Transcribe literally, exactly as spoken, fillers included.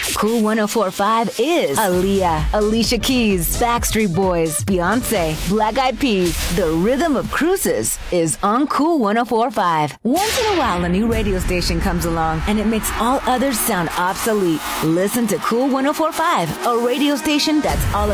Cool one oh four point five is Aaliyah, Alicia Keys, Backstreet Boys, Beyonce, Black Eyed Peas. The rhythm of cruises is on Cool one oh four point five. Once in a while, a new radio station comes along and it makes all others sound obsolete. Listen to Cool one oh four point five, a radio station that's all